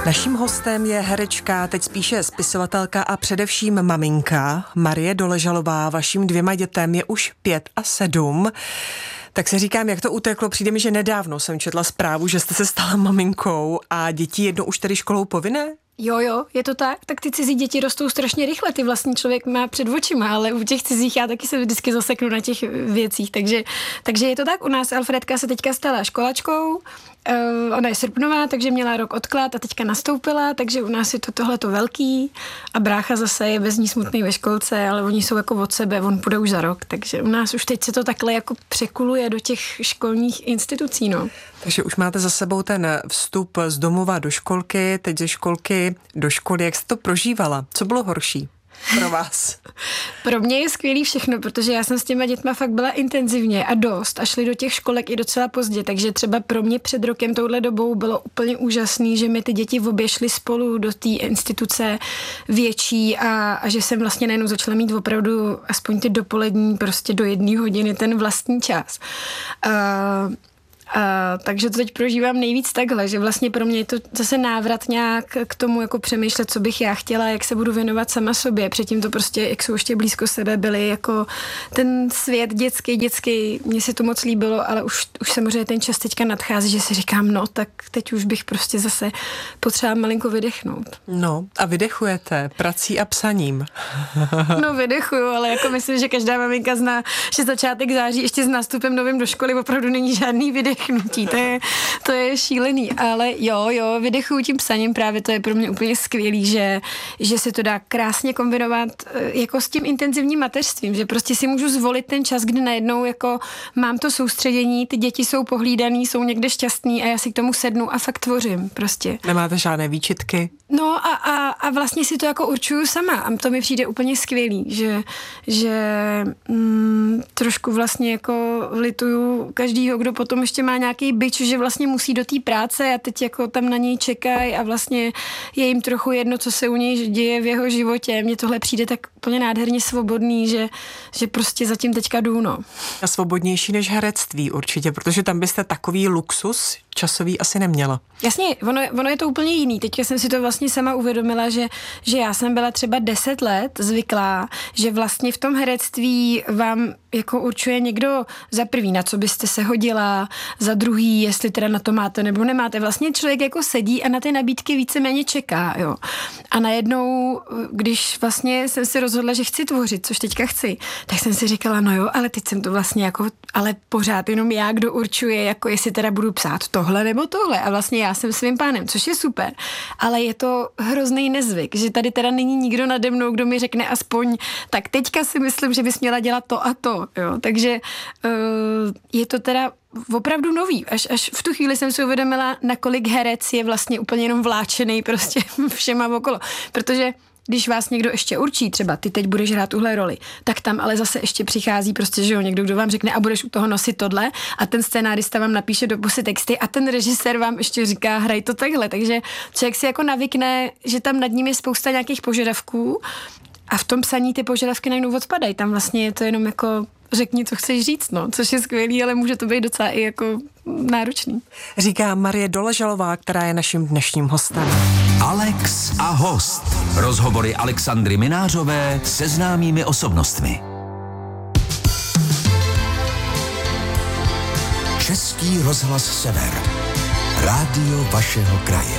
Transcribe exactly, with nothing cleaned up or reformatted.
Naším hostem je herečka, teď spíše spisovatelka a především maminka Marie Doležalová. Vašim dvěma dětem je už pět a sedm. Tak se říkám, jak to uteklo. Přijde mi, že nedávno jsem četla zprávu, že jste se stala maminkou a děti jednou už tedy školou povinné? Jo, jo, je to tak. Tak ty cizí děti rostou strašně rychle, ty vlastní člověk má před očima, ale u těch cizích já taky se vždycky zaseknu na těch věcích. Takže, takže je to tak. U nás Alfredka se teďka stala školačkou, Uh, ona je srpnová, takže měla rok odklad a teďka nastoupila, takže u nás je to tohleto velký a brácha zase je bez ní smutný ve školce, ale oni jsou jako od sebe, on půjde už za rok, takže u nás už teď se to takhle jako překuluje do těch školních institucí, no. Takže už máte za sebou ten vstup z domova do školky, teď ze školky do školy. Jak jste to prožívala? Co bylo horší pro vás? Pro mě je skvělý všechno, protože já jsem s těma dětma fakt byla intenzivně a dost a šli do těch školek i docela pozdě, takže třeba pro mě před rokem touhle dobou bylo úplně úžasný, že mi ty děti oběšly spolu do té instituce větší a, a že jsem vlastně najednou začala mít opravdu aspoň ty dopolední prostě do jedné hodiny ten vlastní čas. Uh, Uh, takže to teď prožívám nejvíc takhle, že vlastně pro mě je to zase návrat nějak k tomu jako přemýšlet, co bych já chtěla, jak se budu věnovat sama sobě. Předtím to prostě, jak jsou ještě blízko sebe, byly jako ten svět dětský, dětský, mně se to moc líbilo, ale už, už samozřejmě ten čas teďka nadchází, že si říkám, no tak teď už bych prostě zase potřeba malinko vydechnout. No a vydechujete prací a psaním. No vydechuju, ale jako myslím, že každá maminka zná, že začátek září ještě s nástupem novým do školy opravdu není žádný vydech. Vydechnutí, to je, to je šílený, ale jo, jo, vydechuju tím psaním, právě to je pro mě úplně skvělý, že, že se to dá krásně kombinovat jako s tím intenzivním mateřstvím, že prostě si můžu zvolit ten čas, kdy najednou jako mám to soustředění, ty děti jsou pohlídaný, jsou někde šťastný a já si k tomu sednu a fakt tvořím prostě. Nemáte žádné výčitky? No a, a, a vlastně si to jako určuju sama a to mi přijde úplně skvělý, že, že mm, trošku vlastně jako lituju každýho, kdo potom ještě má nějaký bič, že vlastně musí do té práce a teď jako tam na něj čekají a vlastně je jim trochu jedno, co se u něj děje v jeho životě. Mně tohle přijde tak úplně nádherně svobodný, že, že prostě zatím teďka jdu, no. A svobodnější než herectví určitě, protože tam byste takový luxus časový asi neměla. Jasně, ono, ono je to úplně jiný. Teďka jsem si to vlastně sama uvědomila, že, že já jsem byla třeba deset let zvyklá, že vlastně v tom herectví vám jako určuje někdo za prvý, na co byste se hodila, za druhý, jestli teda na to máte nebo nemáte. Vlastně člověk jako sedí a na ty nabídky víceméně čeká, jo. A najednou, když vlastně jsem si rozhodla, že chci tvořit, což teďka chci, tak jsem si říkala, no jo, ale teď jsem to vlastně jako, ale pořád jenom já, kdo určuje, jako jestli teda budu psát tohle nebo tohle. A vlastně já jsem svým pánem, což je super. Ale je to hrozný nezvyk, že tady teda není nikdo nade mnou, kdo mi řekne aspoň, tak teďka si myslím, že bys měla dělat to a to, jo. Takže uh, je to teda opravdu nový. Až, až v tu chvíli jsem si uvědomila, nakolik herec je vlastně úplně jenom vláčený prostě všema okolo. Protože když vás někdo ještě určí, třeba ty teď budeš hrát tuhle roli, tak tam ale zase ještě přichází prostě, že jo, někdo, kdo vám řekne a budeš u toho nosit tohle a ten scénárista vám napíše do pusy texty a ten režisér vám ještě říká, hraj to takhle. Takže člověk si jako navykne, že tam nad ním je spousta nějakých požadavků a v tom psaní ty požadavky najednou odpadají. Tam vlastně je to jenom jako řekni, co chceš říct, no, což je skvělý, ale může to být docela i jako náročný. Říká Marie Doležalová, která je naším dnešním hostem. Alex a host. Rozhovory Alexandry Minářové se známými osobnostmi. Český rozhlas Sever. Rádio vašeho kraje.